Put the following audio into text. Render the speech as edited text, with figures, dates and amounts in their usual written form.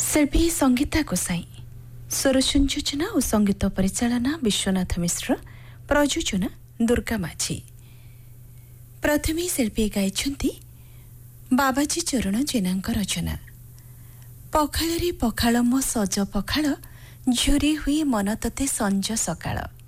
ଶିଳ୍ପୀ ସଙ୍ଗୀତା ଗୋସାଇଁ, ସ୍ୱର ସଂଯୋଜନା ଓ ସଙ୍ଗୀତ ପରିଚାଳନା ବିଶ୍ୱନାଥ ମିଶ୍ର, ପ୍ରଯୋଜନା ଦୁର୍ଗା ମାଝୀ। ପ୍ରଥମେ ଶିଳ୍ପୀ ଗାଇଛନ୍ତି ବାବାଜୀ ଚରଣ ଜେନାଙ୍କ ରଚନା। ପଖାଳରେ ପଖାଳ ମୋ ସଜ ପଖାଳ, ଝୁରି ହୁଏ ମନ ତତେ ସଞ୍ଜ ସକାଳ।